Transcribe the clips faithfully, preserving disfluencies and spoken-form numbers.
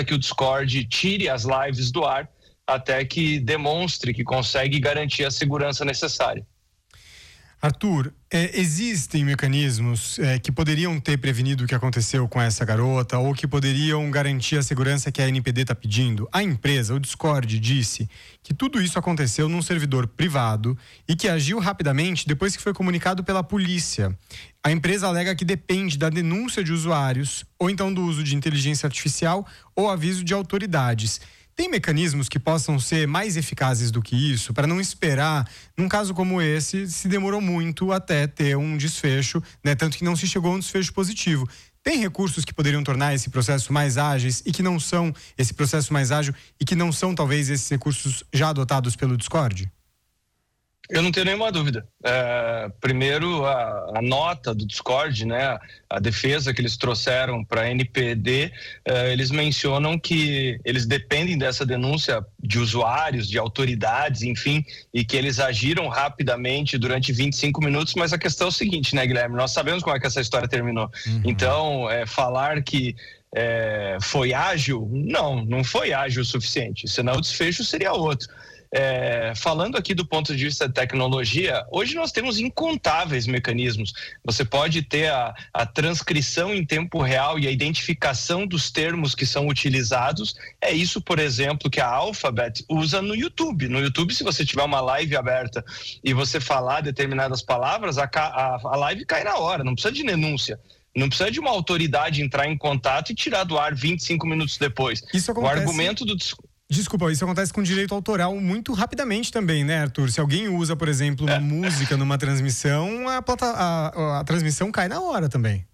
para que o Discord tire as lives do ar até que demonstre que consegue garantir a segurança necessária. Arthur, é, existem mecanismos é, que poderiam ter prevenido o que aconteceu com essa garota ou que poderiam garantir a segurança que a N P D está pedindo? A empresa, o Discord, disse que tudo isso aconteceu num servidor privado e que agiu rapidamente depois que foi comunicado pela polícia. A empresa alega que depende da denúncia de usuários ou então do uso de inteligência artificial ou aviso de autoridades. Tem mecanismos que possam ser mais eficazes do que isso, para não esperar, num caso como esse, se demorou muito até ter um desfecho, né? Tanto que não se chegou a um desfecho positivo. Tem recursos que poderiam tornar esse processo mais ágeis e que não são, esse processo mais ágil, e que não são talvez esses recursos já adotados pelo Discord? Eu não tenho nenhuma dúvida. É, primeiro, a, a nota do Discord, né, a defesa que eles trouxeram para a N P D, é, eles mencionam que eles dependem dessa denúncia de usuários, de autoridades, enfim, e que eles agiram rapidamente durante vinte e cinco minutos, mas a questão é o seguinte, né, Guilherme? Nós sabemos como é que essa história terminou. Uhum. Então, é, falar que é, foi ágil, não, não foi ágil o suficiente, senão o desfecho seria outro. É, falando aqui do ponto de vista de tecnologia, hoje nós temos incontáveis mecanismos. Você pode ter a, a transcrição em tempo real e a identificação dos termos que são utilizados. É isso, por exemplo, que a Alphabet usa no YouTube. No YouTube, se você tiver uma live aberta e você falar determinadas palavras, a, a, a live cai na hora, não precisa de denúncia. Não precisa de uma autoridade entrar em contato e tirar do ar vinte e cinco minutos depois. Isso acontece... O argumento do... Desculpa, isso acontece com direito autoral muito rapidamente também, né, Arthur? Se alguém usa, por exemplo, uma é. música numa transmissão, a, plata, a, a transmissão cai na hora também.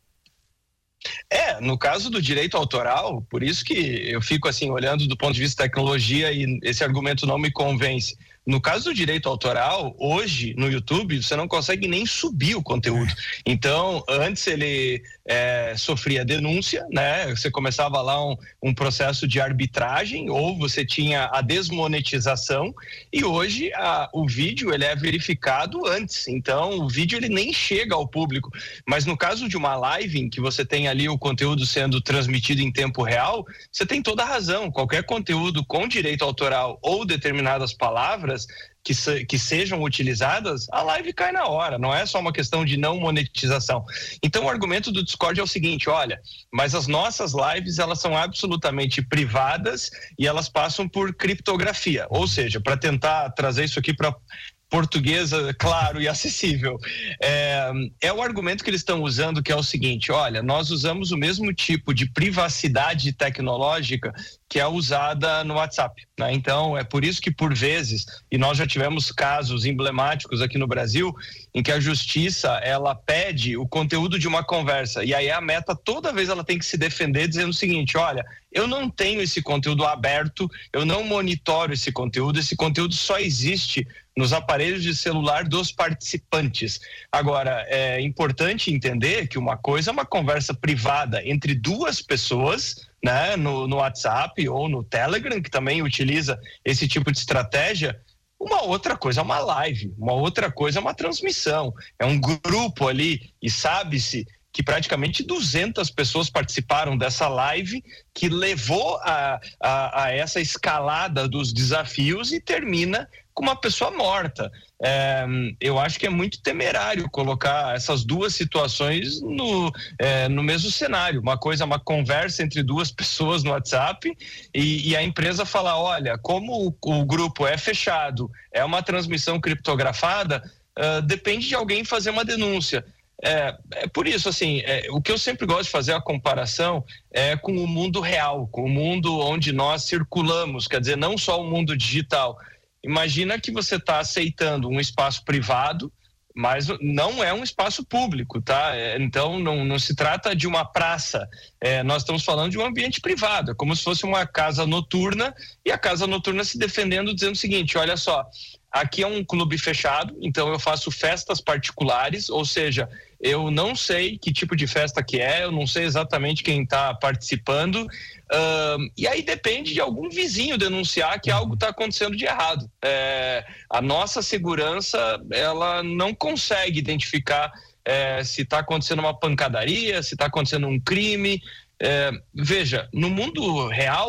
É, no caso do direito autoral, por isso que eu fico assim, olhando do ponto de vista de tecnologia e esse argumento não me convence. No caso do direito autoral, hoje no YouTube você não consegue nem subir o conteúdo. Então, antes ele é, sofria denúncia, né? Você começava lá um, um processo de arbitragem ou você tinha a desmonetização e hoje a, o vídeo ele é verificado antes. Então, o vídeo ele nem chega ao público. Mas no caso de uma live em que você tem ali o conteúdo sendo transmitido em tempo real, você tem toda a razão. Qualquer conteúdo com direito autoral ou determinadas palavras Que, se, que sejam utilizadas, a live cai na hora, não é só uma questão de não monetização. Então o argumento do Discord é o seguinte, olha, mas as nossas lives elas são absolutamente privadas e elas passam por criptografia, ou seja, para tentar trazer isso aqui para português claro e acessível, é, é o argumento que eles estão usando, que é o seguinte, olha, nós usamos o mesmo tipo de privacidade tecnológica que é usada no WhatsApp, né? Então é por isso que por vezes, e nós já tivemos casos emblemáticos aqui no Brasil, em que a justiça ela pede o conteúdo de uma conversa e aí a Meta toda vez ela tem que se defender dizendo o seguinte, olha, eu não tenho esse conteúdo aberto, eu não monitoro esse conteúdo, esse conteúdo só existe nos aparelhos de celular dos participantes. Agora, é importante entender que uma coisa é uma conversa privada entre duas pessoas, né, no, no WhatsApp ou no Telegram, que também utiliza esse tipo de estratégia. Uma outra coisa é uma live, uma outra coisa é uma transmissão, é um grupo ali e sabe-se que praticamente duzentas pessoas participaram dessa live que levou a, a, a essa escalada dos desafios e termina com uma pessoa morta. É, eu acho que é muito temerário colocar essas duas situações no, é, no mesmo cenário. Uma coisa é uma conversa entre duas pessoas no WhatsApp e, e a empresa fala, olha, como o, o grupo é fechado, é uma transmissão criptografada, uh, depende de alguém fazer uma denúncia. É, é por isso, assim, é, o que eu sempre gosto de fazer a comparação é com o mundo real, com o mundo onde nós circulamos, quer dizer, não só o mundo digital. Imagina que você está aceitando um espaço privado, mas não é um espaço público, tá? É, então não, não se trata de uma praça, é, nós estamos falando de um ambiente privado, é como se fosse uma casa noturna e a casa noturna se defendendo dizendo o seguinte, olha só, aqui é um clube fechado, então eu faço festas particulares, ou seja, eu não sei que tipo de festa que é, eu não sei exatamente quem está participando, uh, e aí depende de algum vizinho denunciar que algo está acontecendo de errado. É, a nossa segurança, ela não consegue identificar é, se está acontecendo uma pancadaria, se está acontecendo um crime. É, veja, no mundo real,